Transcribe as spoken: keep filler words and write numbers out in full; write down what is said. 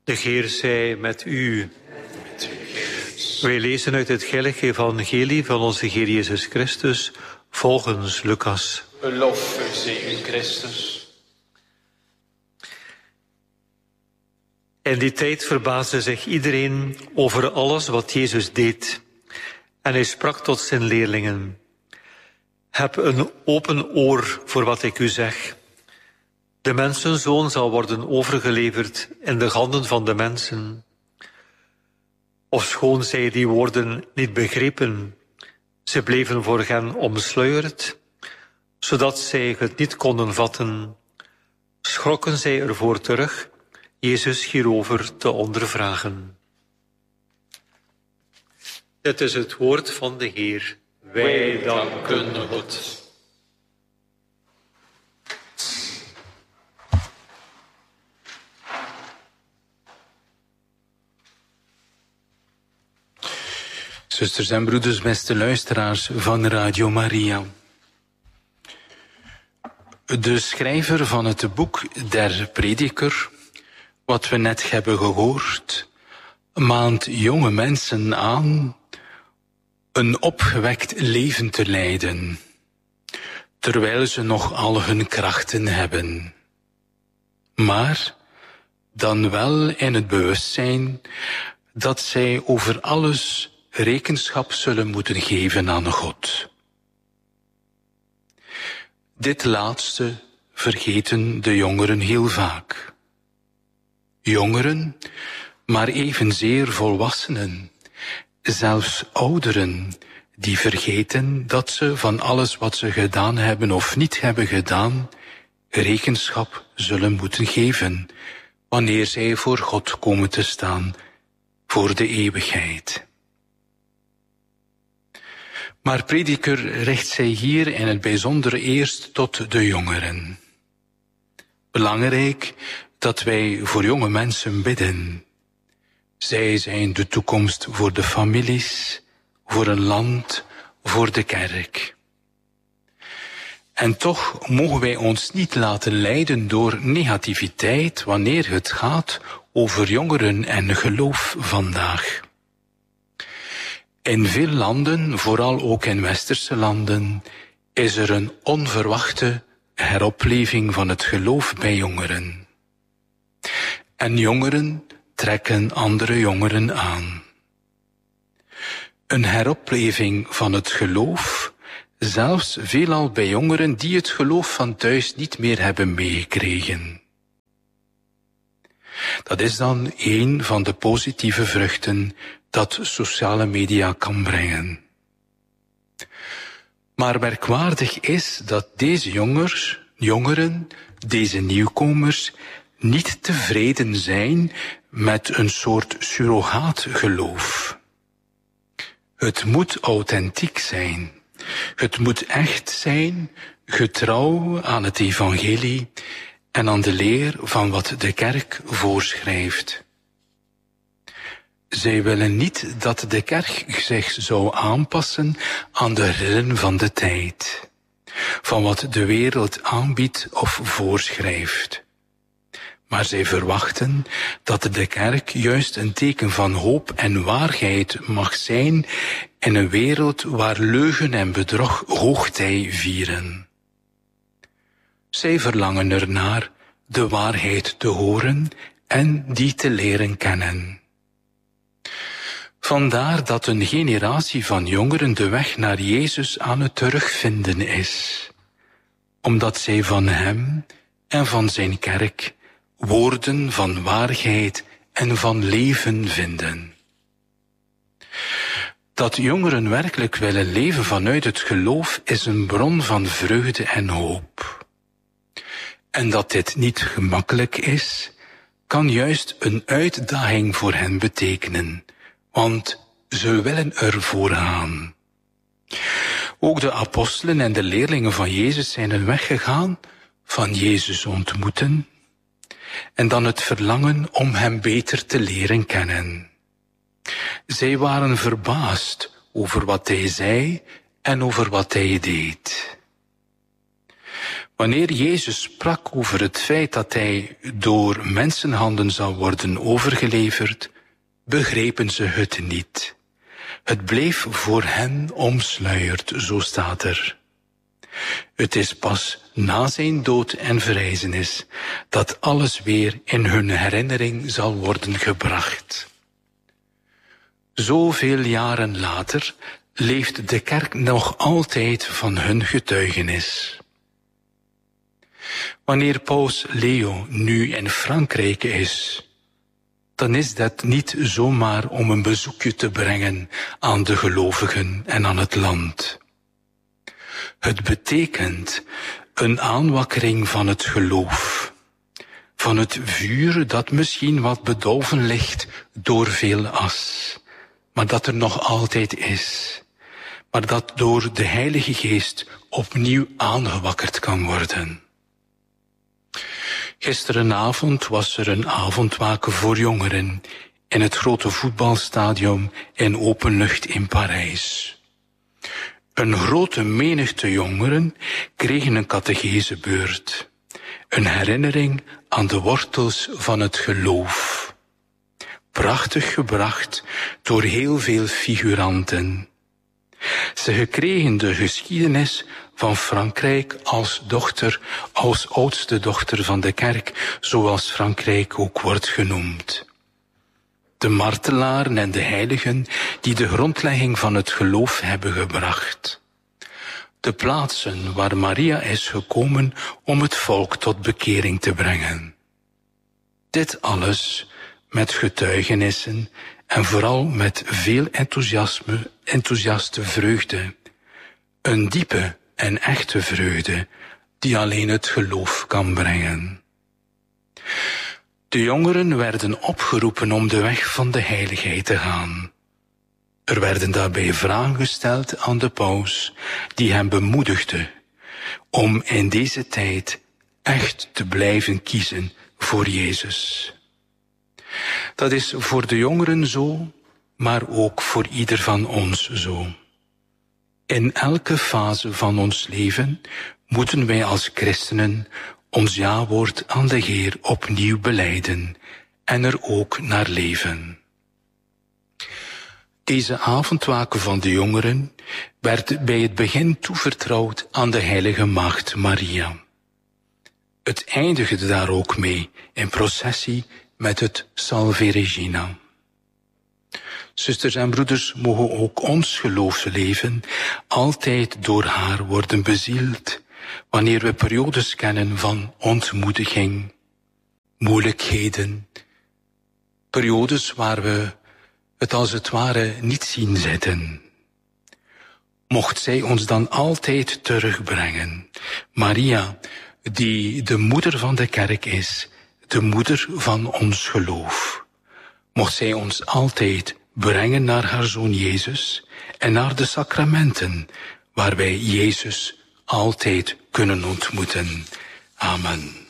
De Heer zij met u. Wij lezen uit het heilige evangelie van onze Heer Jezus Christus volgens Lucas. Lof zij u, Christus. In die tijd verbaasde zich iedereen over alles wat Jezus deed. En hij sprak tot zijn leerlingen. Heb een open oor voor wat ik u zeg. De mensenzoon zal worden overgeleverd in de handen van de mensen. Ofschoon zij die woorden niet begrepen, ze bleven voor hen omsluierd, zodat zij het niet konden vatten, schrokken zij ervoor terug Jezus hierover te ondervragen. Dit is het woord van de Heer. Wij danken God. Zusters en broeders, beste luisteraars van Radio Maria. De schrijver van het boek der Prediker, wat we net hebben gehoord, maant jonge mensen aan een opgewekt leven te leiden, terwijl ze nog al hun krachten hebben. Maar dan wel in het bewustzijn dat zij over alles rekenschap zullen moeten geven aan God. Dit laatste vergeten de jongeren heel vaak. Jongeren, maar evenzeer volwassenen, zelfs ouderen, die vergeten dat ze van alles wat ze gedaan hebben of niet hebben gedaan, rekenschap zullen moeten geven, wanneer zij voor God komen te staan, voor de eeuwigheid. Maar Prediker richt zij hier in het bijzonder eerst tot de jongeren. Belangrijk dat wij voor jonge mensen bidden. Zij zijn de toekomst voor de families, voor een land, voor de kerk. En toch mogen wij ons niet laten leiden door negativiteit wanneer het gaat over jongeren en geloof vandaag. In veel landen, vooral ook in westerse landen, is er een onverwachte heropleving van het geloof bij jongeren. En jongeren trekken andere jongeren aan. Een heropleving van het geloof, zelfs veelal bij jongeren die het geloof van thuis niet meer hebben meegekregen. Dat is dan een van de positieve vruchten dat sociale media kan brengen. Maar merkwaardig is dat deze jongers, jongeren, deze nieuwkomers, niet tevreden zijn met een soort surrogaatgeloof. Het moet authentiek zijn. Het moet echt zijn, getrouw aan het evangelie en aan de leer van wat de kerk voorschrijft. Zij willen niet dat de kerk zich zou aanpassen aan de rillen van de tijd, van wat de wereld aanbiedt of voorschrijft. Maar zij verwachten dat de kerk juist een teken van hoop en waarheid mag zijn in een wereld waar leugen en bedrog hoogtij vieren. Zij verlangen ernaar de waarheid te horen en die te leren kennen. Vandaar dat een generatie van jongeren de weg naar Jezus aan het terugvinden is, omdat zij van Hem en van zijn kerk woorden van waarheid en van leven vinden. Dat jongeren werkelijk willen leven vanuit het geloof is een bron van vreugde en hoop. En dat dit niet gemakkelijk is, kan juist een uitdaging voor hen betekenen, want ze willen ervoor gaan. Ook de apostelen en de leerlingen van Jezus zijn een weg gegaan van Jezus ontmoeten en dan het verlangen om Hem beter te leren kennen. Zij waren verbaasd over wat Hij zei en over wat Hij deed. Wanneer Jezus sprak over het feit dat hij door mensenhanden zou worden overgeleverd, begrepen ze het niet. Het bleef voor hen omsluierd, zo staat er. Het is pas na zijn dood en verrijzenis dat alles weer in hun herinnering zal worden gebracht. Zoveel jaren later leeft de kerk nog altijd van hun getuigenis. Wanneer paus Leo nu in Frankrijk is, dan is dat niet zomaar om een bezoekje te brengen aan de gelovigen en aan het land. Het betekent een aanwakkering van het geloof, van het vuur dat misschien wat bedolven ligt door veel as, maar dat er nog altijd is, maar dat door de Heilige Geest opnieuw aangewakkerd kan worden. Gisterenavond was er een avondwaken voor jongeren in het grote voetbalstadion in open lucht in Parijs. Een grote menigte jongeren kregen een catechesebeurt, een herinnering aan de wortels van het geloof. Prachtig gebracht door heel veel figuranten. Ze kregen de geschiedenis van Frankrijk als dochter, als oudste dochter van de kerk, zoals Frankrijk ook wordt genoemd. De martelaren en de heiligen die de grondlegging van het geloof hebben gebracht. De plaatsen waar Maria is gekomen om het volk tot bekering te brengen. Dit alles met getuigenissen en vooral met veel enthousiasme, enthousiaste vreugde. Een diepe en echte vreugde die alleen het geloof kan brengen. De jongeren werden opgeroepen om de weg van de heiligheid te gaan. Er werden daarbij vragen gesteld aan de paus, die hem bemoedigde om in deze tijd echt te blijven kiezen voor Jezus. Dat is voor de jongeren zo, maar ook voor ieder van ons zo. In elke fase van ons leven moeten wij als christenen ons jawoord aan de Heer opnieuw belijden en er ook naar leven. Deze avondwaken van de jongeren werd bij het begin toevertrouwd aan de heilige maagd Maria. Het eindigde daar ook mee in processie met het Salve Regina. Zusters en broeders, mogen ook ons geloofsleven altijd door haar worden bezield, wanneer we periodes kennen van ontmoediging, moeilijkheden, periodes waar we het als het ware niet zien zitten. Mocht zij ons dan altijd terugbrengen. Maria, die de moeder van de kerk is, de moeder van ons geloof. Mocht zij ons altijd brengen naar haar Zoon Jezus en naar de sacramenten, waar wij Jezus altijd kunnen ontmoeten. Amen.